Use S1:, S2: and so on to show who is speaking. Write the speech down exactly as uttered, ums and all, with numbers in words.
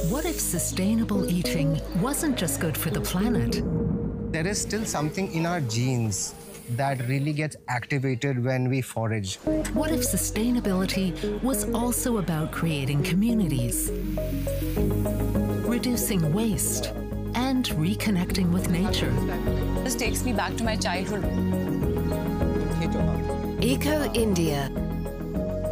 S1: What if sustainable eating wasn't just good for the planet?
S2: There is still something in our genes that really gets activated when we forage.
S1: What if sustainability was also about creating communities, reducing waste, and reconnecting with nature?
S3: This takes me back to my childhood.
S4: Eco India.